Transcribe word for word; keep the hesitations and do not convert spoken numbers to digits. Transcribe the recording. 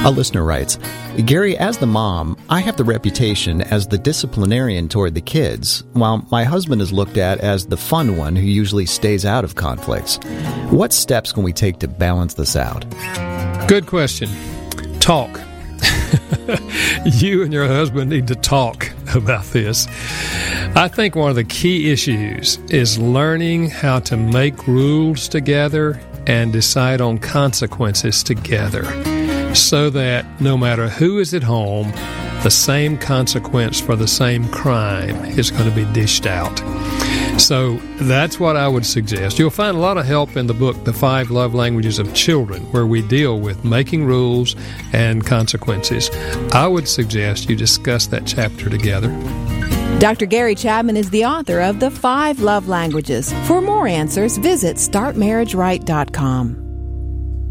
A listener writes, Gary, as the mom, I have the reputation as the disciplinarian toward the kids, while my husband is looked at as the fun one who usually stays out of conflicts. What steps can we take to balance this out? Good question. Talk. You and your husband need to talk about this. I think one of the key issues is learning how to make rules together and decide on consequences together, so that no matter who is at home, the same consequence for the same crime is going to be dished out. So that's what I would suggest. You'll find a lot of help in the book, The Five Love Languages of Children, where we deal with making rules and consequences. I would suggest you discuss that chapter together. Doctor Gary Chapman is the author of The Five Love Languages. For more answers, visit start marriage right dot com.